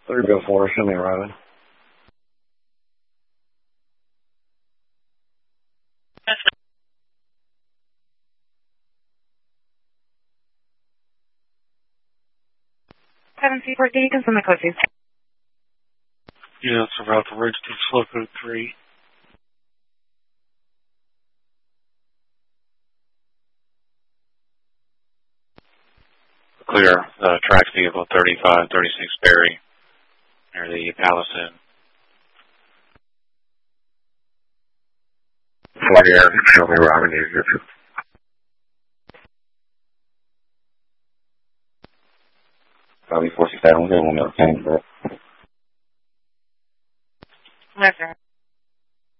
Bill 4, show me Robin. Seven Seaport, can you confirm the code, please? Yeah, it's about the Ridge to Slow Code 3. Clear, tracks vehicle 3536 Berry, near the Palace Inn. Air, show me Robin. Probably 47, we'll get 1 minute, 10, but... Yes, sir.